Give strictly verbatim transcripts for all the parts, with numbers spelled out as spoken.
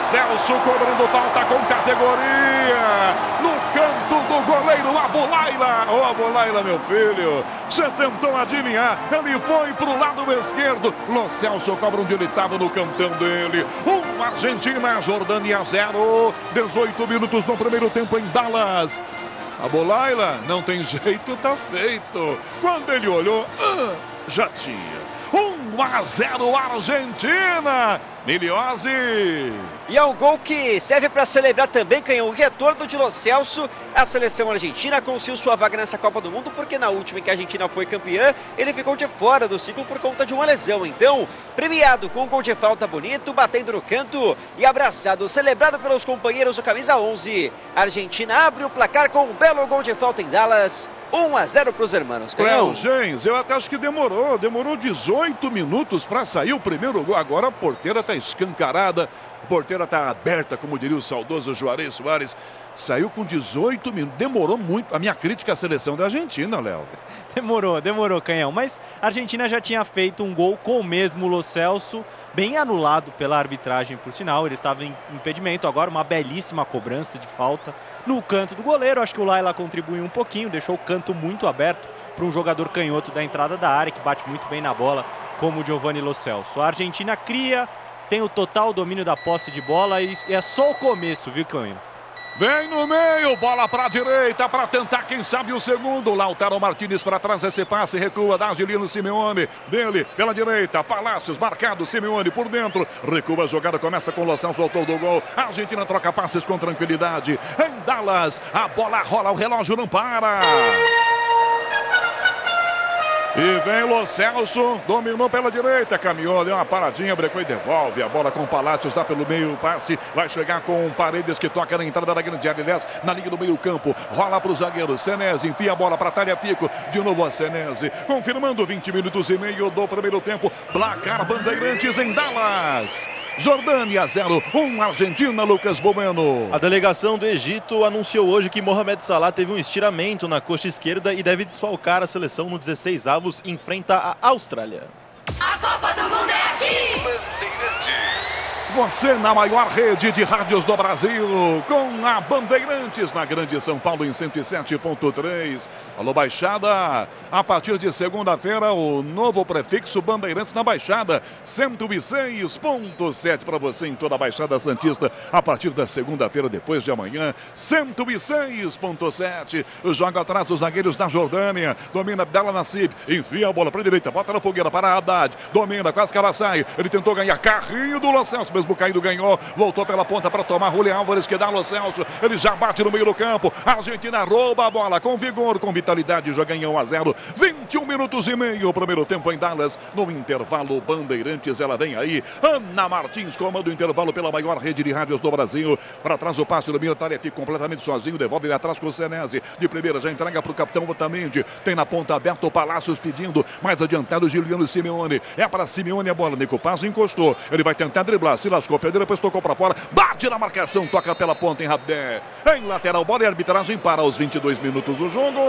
Celso cobrando falta com categoria. No canto do goleiro, Abulaila. Ô, oh, Abulaila, meu filho. Você tentou adivinhar. Ele foi pro lado esquerdo. Lo Celso cobra onde ele estava no cantão dele. Um Argentina, Jordânia zero. dezoito minutos no primeiro tempo em Dallas. Abulaila, não tem jeito, tá feito. Quando ele olhou, ah, já tinha. um a zero Argentina. Miliose. E é um gol que serve para celebrar também, Canhão, o retorno de Lo Celso à seleção argentina. Conseguiu sua vaga nessa Copa do Mundo, porque na última em que a Argentina foi campeã, ele ficou de fora do ciclo por conta de uma lesão. Então, premiado com um gol de falta bonito, batendo no canto e abraçado, celebrado pelos companheiros do camisa onze. A Argentina abre o placar com um belo gol de falta em Dallas. um a zero para os hermanos. Léo Gens, eu até acho que demorou, demorou dezoito minutos para sair o primeiro gol. Agora a porteira está escancarada, a porteira está aberta, como diria o saudoso Juarez Soares. Saiu com dezoito minutos, demorou muito. A minha crítica à seleção da Argentina, Léo. Demorou, demorou, Canhão. Mas a Argentina já tinha feito um gol com o mesmo Lo Celso, bem anulado pela arbitragem, por sinal. Ele estava em impedimento. Agora uma belíssima cobrança de falta no canto do goleiro. Acho que o Laila contribuiu um pouquinho, deixou o canto muito aberto para um jogador canhoto da entrada da área, que bate muito bem na bola, como o Giovanni Lo Celso. A Argentina cria, tem o total domínio da posse de bola e é só o começo, viu, Canhão? Vem no meio, bola para a direita para tentar, quem sabe, o segundo. Lautaro Martinez para trás, esse passe, recua da Angelino Simeone. Dele, pela direita, Palácios, marcado, Simeone por dentro. Recua a jogada, começa com Lo Celso, soltou do gol. A Argentina troca passes com tranquilidade. Em Dallas, a bola rola, o relógio não para. E vem Lo Celso, dominou pela direita, caminhou, deu uma paradinha, brecou e devolve. A bola com o Palácios, dá pelo meio o passe, vai chegar com Paredes, que toca na entrada da grande área, aliás, na linha do meio campo, rola para o zagueiro, Senesi, enfia a bola para Tagliafico, de novo a Senesi, confirmando vinte minutos e meio do primeiro tempo, placar Bandeirantes em Dallas. Jordânia zero, um Argentina, Lucas Bomeno. A delegação do Egito anunciou hoje que Mohamed Salah teve um estiramento na coxa esquerda e deve desfalcar a seleção no dezesseis avos, enfrenta a Austrália. A Copa do Mundo é aqui! Bandeirantes. Você na maior rede de rádios do Brasil, com a Bandeirantes na Grande São Paulo em cento e sete ponto três. Alô, Baixada, a partir de segunda-feira o novo prefixo Bandeirantes na Baixada, cento e seis ponto sete para você em toda a Baixada Santista, a partir da segunda-feira, depois de amanhã, cento e seis ponto sete. Joga atrás os zagueiros da Jordânia, domina Abdallah Nassib, enfia a bola para a direita, bota na fogueira para Haddad, domina, quase que ela sai, ele tentou ganhar, carrinho do Lo Celso, mesmo caído ganhou, voltou pela ponta para tomar Julián Álvares, que dá Lo Celso, ele já bate no meio do campo, a Argentina rouba a bola com vigor, com vitalidade, já ganhou um a zero, vinte e um minutos e meio, primeiro tempo em Dallas, no intervalo Bandeirantes, ela vem aí, Ana Martins comanda o intervalo pela maior rede de rádios do Brasil, para trás o passe do Mira Tagliafico completamente sozinho, devolve ele atrás com o Senesi, de primeira já entrega para o capitão Otamendi, tem na ponta aberta o Palácios pedindo, mais adiantado Giuliano Simeone, é para Simeone a bola, Nico Paz encostou, ele vai tentar driblar, se lascou, perdeu, depois tocou para fora, bate na marcação, toca pela ponta em Rabé, em lateral, bola e arbitragem para os vinte e dois minutos do jogo,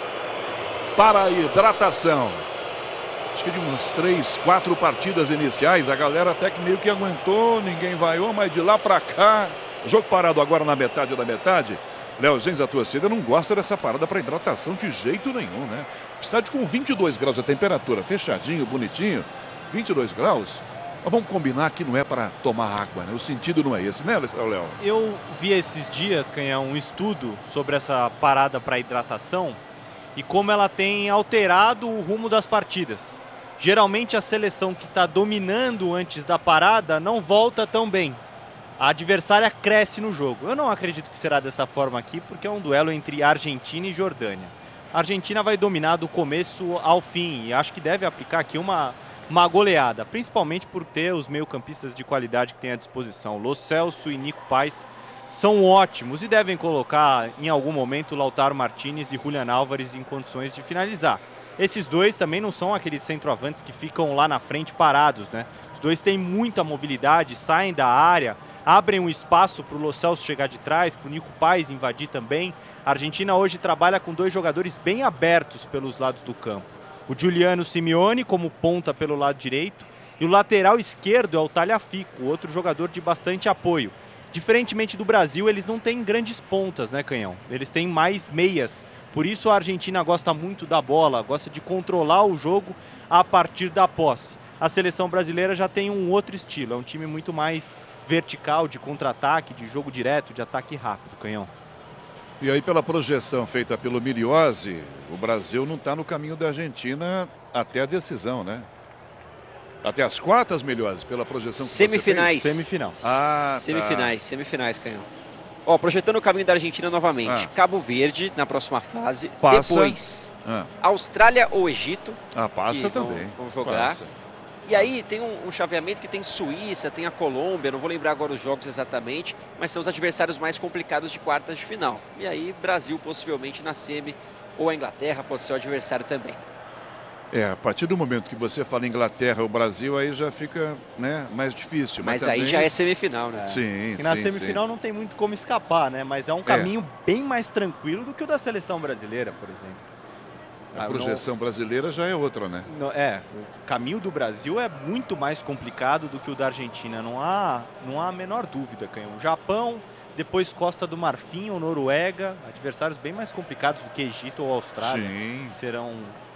para a hidratação. Acho que de umas três, quatro partidas iniciais, a galera até que meio que aguentou, ninguém vaiou, mas de lá para cá, jogo parado agora na metade da metade. Léo Gens, a torcida não gosta dessa parada para hidratação de jeito nenhum, né? Estádio com vinte e dois graus a temperatura, fechadinho, bonitinho, vinte e dois graus. Mas vamos combinar que não é para tomar água, né? O sentido não é esse, né, Léo? Eu vi esses dias, Canhão, um estudo sobre essa parada para hidratação e como ela tem alterado o rumo das partidas. Geralmente a seleção que está dominando antes da parada não volta tão bem. A adversária cresce no jogo. Eu não acredito que será dessa forma aqui, porque é um duelo entre Argentina e Jordânia. A Argentina vai dominar do começo ao fim e acho que deve aplicar aqui uma, uma goleada, principalmente por ter os meio-campistas de qualidade que tem à disposição. Lo Celso e Nico Paz são ótimos e devem colocar em algum momento Lautaro Martinez e Julián Álvares em condições de finalizar. Esses dois também não são aqueles centroavantes que ficam lá na frente parados, né? Os dois têm muita mobilidade, saem da área, abrem um espaço para o Lo Celso chegar de trás, para o Nico Paz invadir também. A Argentina hoje trabalha com dois jogadores bem abertos pelos lados do campo. O Giuliano Simeone como ponta pelo lado direito E o lateral esquerdo é o Tagliafico, outro jogador de bastante apoio. Diferentemente do Brasil, eles não têm grandes pontas, né, Canhão? Eles têm mais meias. Por isso a Argentina gosta muito da bola, gosta de controlar o jogo a partir da posse. A seleção brasileira já tem um outro estilo, é um time muito mais vertical, de contra-ataque, de jogo direto, de ataque rápido, Canhão. E aí, pela projeção feita pelo Miliose, o Brasil não está no caminho da Argentina até a decisão, né? Até as quartas, Miliose, pela projeção que Semifinais. você fez? Semifinal. Ah, Semifinais, tá. semifinais, Canhão. Ó, projetando o caminho da Argentina novamente. Ah. Cabo Verde na próxima fase. Passa. Depois, Ah, Austrália ou Egito. ah passa que vão- também. vão jogar. Passa. E aí tem um, um chaveamento que tem Suíça, tem a Colômbia, não vou lembrar agora os jogos exatamente, mas são os adversários mais complicados de quartas de final. E aí Brasil possivelmente na semi, ou a Inglaterra pode ser o adversário também. É, a partir do momento que você fala Inglaterra ou Brasil, aí já fica, né, mais difícil. Mas, Mas, aí também- já é semifinal, né? Sim, E na sim, semifinal sim. não tem muito como escapar, né? Mas é um caminho bem mais tranquilo do que o da seleção brasileira, por exemplo. A Ah, projeção brasileira já é outra, né? Não- é, o caminho do Brasil é muito mais complicado do que o da Argentina, não há, não há a menor dúvida, Canhão. O Japão, depois Costa do Marfim ou Noruega, adversários bem mais complicados do que Egito ou Austrália, Sim. serão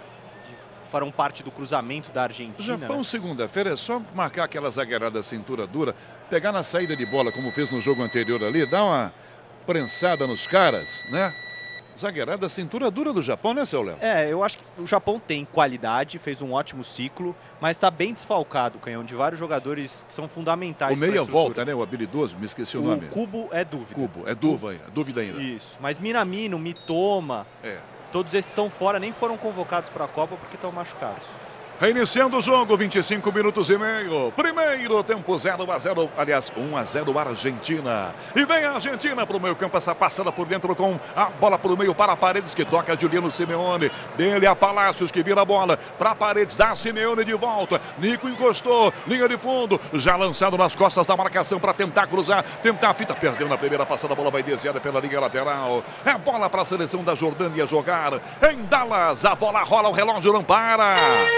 farão parte do cruzamento da O Argentina. Japão, né? segunda-feira, é só marcar aquela zagueirada cintura dura, pegar na saída de bola, como fez no jogo anterior ali, dar uma prensada nos caras, né? Zagueirada cintura dura do Japão, né, seu Léo? É, eu acho que o Japão tem qualidade, fez um ótimo ciclo, mas está bem desfalcado, Canhão, de vários jogadores que são fundamentais. O pra meia estrutura. volta, né? O habilidoso, me esqueci o, O nome. Cubo é dúvida. Cubo, é dúvida, dúvida ainda. Isso, mas Minamino, Mitoma, É. todos esses estão fora, nem foram convocados para a Copa porque estão machucados. Reiniciando o jogo, vinte e cinco minutos e meio. Primeiro tempo, zero a zero. Aliás, um a zero Argentina. E vem a Argentina para o meio campo. Essa passada por dentro com a bola para o meio para Paredes, que toca Juliano Simeone. Dele a Palácios, que vira a bola para Paredes. Dá Simeone de volta. Nico encostou. Linha de fundo. Já lançado nas costas da marcação para tentar cruzar. Tentar a fita. Perdeu na primeira passada. A bola vai desviada pela linha lateral. É bola para a seleção da Jordânia jogar. Em Dallas, a bola rola. O relógio não para.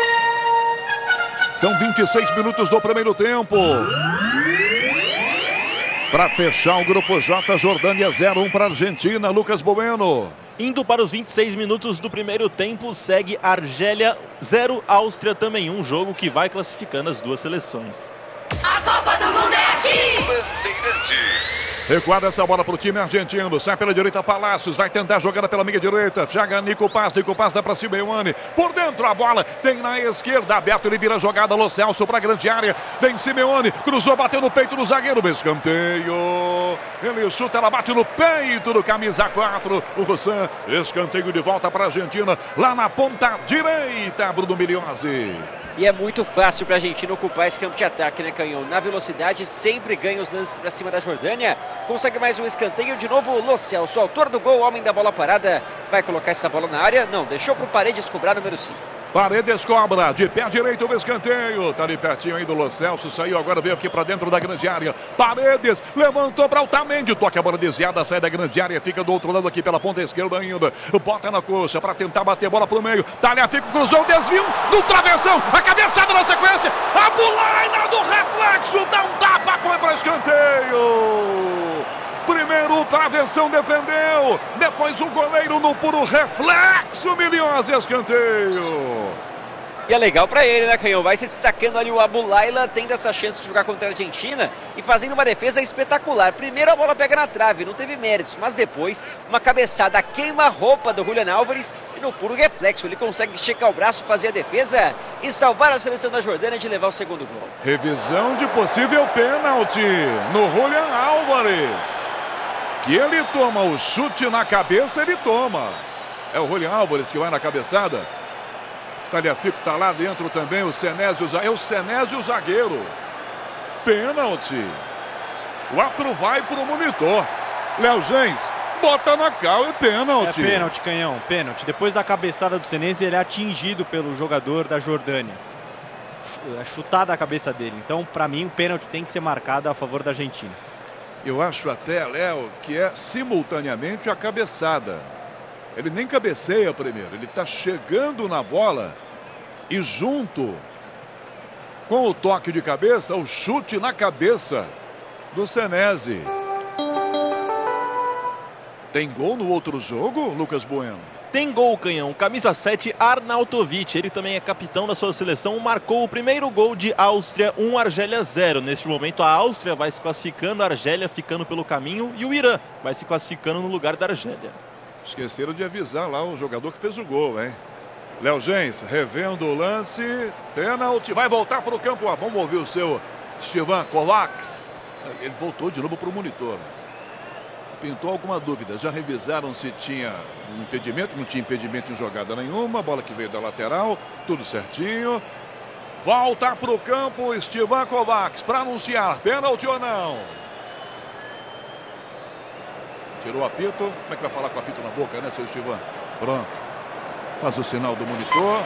São vinte e seis minutos do primeiro tempo. Para fechar o grupo J, Jordânia zero a um para a Argentina. Lucas Bueno. Indo para os vinte e seis minutos do primeiro tempo, segue Argélia zero, Áustria também um, jogo que vai classificando as duas seleções. A Copa do Mundo é aqui! Bandeirantes. Recuada essa bola para o time argentino. Sai pela direita Palácios. Vai tentar jogar pela meia direita. Chega Nico Paz. Nico Paz dá para Simeone. Por dentro a bola. Tem na esquerda. Aberto. Ele vira a jogada. Lo Celso para a grande área. Tem Simeone. Cruzou. Bateu no peito do zagueiro. Escanteio. Ele chuta. Ela bate no peito do camisa quatro. O Rossan. Escanteio de volta para a Argentina. Lá na ponta direita. Bruno Miliose. E é muito fácil para a Argentina ocupar esse campo de ataque, né, Canhão? Na velocidade, sempre ganha os lances para cima da Jordânia. Consegue mais um escanteio. De novo, Lo Celso, autor do gol, homem da bola parada. Vai colocar essa bola na área? Não, deixou para o Paredes cobrar número cinco. Paredes cobra, de pé direito o escanteio. Tá ali pertinho aí do Lo Celso. Saiu agora, veio aqui para dentro da grande área. Paredes levantou para Otamendi. Toca a bola desviada, sai da grande área. Fica do outro lado aqui pela ponta esquerda ainda. Bota na coxa para tentar bater a bola pro meio. Tagliafico cruzou, desvio no travessão. A cabeçada na sequência. A bolaina do reflexo. Dá um tapa, foi para escanteio. Primeiro o travessão defendeu, depois o goleiro no puro reflexo, Miliose, escanteio. E é legal pra ele, né, Canhão? Vai se destacando ali o Abulaila, tendo essa chance de jogar contra a Argentina e fazendo uma defesa espetacular. Primeiro a bola pega na trave, não teve méritos, mas depois uma cabeçada queima-roupa do Julian Álvares e no puro reflexo ele consegue esticar o braço, fazer a defesa e salvar a seleção da Jordânia de levar o segundo gol. Revisão de possível pênalti no Julian Álvares. Que ele toma o chute na cabeça, ele toma. É o Julian Álvares que vai na cabeçada. Tagliafico está lá dentro também, o Senésio, é o Senésio zagueiro. Pênalti. O árbitro vai para o monitor. Léo Gens, bota na cal e pênalti. É pênalti, Canhão, pênalti. Depois da cabeçada do Senesi, ele é atingido pelo jogador da Jordânia. É chutada a cabeça dele. Então, para mim, o pênalti tem que ser marcado a favor da Argentina. Eu acho até, Léo, que é simultaneamente a cabeçada. Ele nem cabeceia primeiro, ele está chegando na bola e junto Com o toque de cabeça, o chute na cabeça do Senesi. Tem gol no outro jogo, Lucas Bueno? Tem gol, Canhão. Camisa sete, Arnautovic. Ele também é capitão da sua seleção. Marcou o primeiro gol de Áustria, um Argélia zero. Neste momento, a Áustria vai se classificando, a Argélia ficando pelo caminho e o Irã vai se classificando no lugar da Argélia. Esqueceram de avisar lá o jogador que fez o gol, hein? Léo Gens, revendo o lance. Pênalti. Vai voltar para o campo. Ah, vamos ouvir o seu Stivan Kovacs. Ele voltou de novo para o monitor. Pintou alguma dúvida. Já revisaram se tinha um impedimento. Não tinha impedimento em jogada nenhuma. Bola que veio da lateral. Tudo certinho. Volta para o campo Stivan Kovacs para anunciar pênalti ou não. Tirou o apito. Como é que vai falar com o apito na boca, né, seu Stivan? Pronto. Faz o sinal do monitor.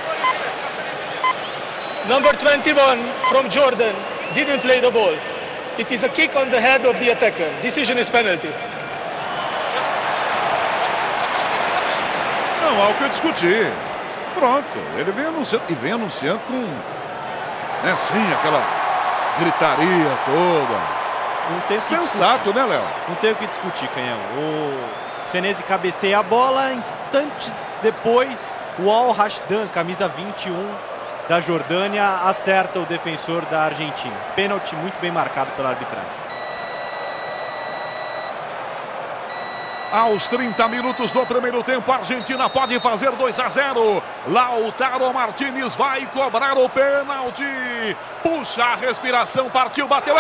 Number twenty-one from Jordan didn't play the ball. It is a kick on the head of the attacker. Decision is penalty. Não há o que discutir. Pronto. Ele vem anunciando, e vem anunciando com, né, assim, aquela gritaria toda. Não tem o que Sensato, discutir. né, Léo? Não tem o que discutir, Canhão. O Senesi cabeceia a bola, instantes depois, o Al Rashdan, camisa vinte e um da Jordânia, acerta o defensor da Argentina. Pênalti muito bem marcado pela arbitragem. Aos trinta minutos do primeiro tempo, a Argentina pode fazer dois a zero. Lautaro Martínez vai cobrar o pênalti. Puxa a respiração, partiu, bateu.